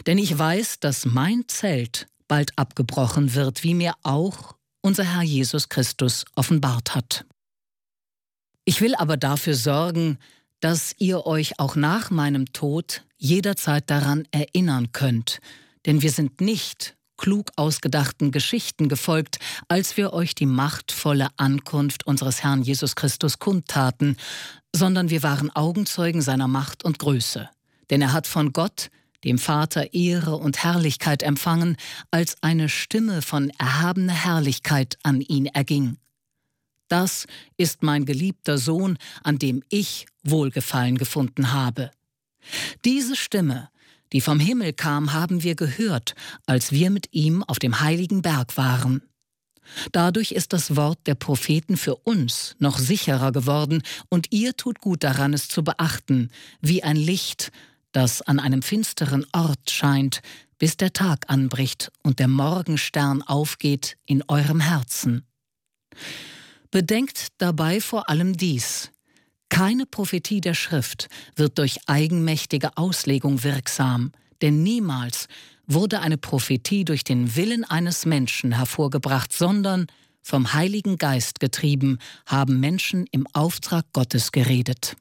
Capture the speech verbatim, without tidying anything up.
Denn ich weiß, dass mein Zelt bald abgebrochen wird, wie mir auch unser Herr Jesus Christus offenbart hat. Ich will aber dafür sorgen, dass ihr euch auch nach meinem Tod jederzeit daran erinnern könnt, denn wir sind nicht klug ausgedachten Geschichten gefolgt, als wir euch die machtvolle Ankunft unseres Herrn Jesus Christus kundtaten, sondern wir waren Augenzeugen seiner Macht und Größe. Denn er hat von Gott, dem Vater, Ehre und Herrlichkeit empfangen, als eine Stimme von erhabener Herrlichkeit an ihn erging. Das ist mein geliebter Sohn, an dem ich Wohlgefallen gefunden habe. Diese Stimme, die vom Himmel kam, haben wir gehört, als wir mit ihm auf dem heiligen Berg waren. Dadurch ist das Wort der Propheten für uns noch sicherer geworden, und ihr tut gut daran, es zu beachten, wie ein Licht, das an einem finsteren Ort scheint, bis der Tag anbricht und der Morgenstern aufgeht in eurem Herzen. Bedenkt dabei vor allem dies: Keine Prophetie der Schrift wird durch eigenmächtige Auslegung wirksam, denn niemals wurde eine Prophetie durch den Willen eines Menschen hervorgebracht, sondern vom Heiligen Geist getrieben haben Menschen im Auftrag Gottes geredet.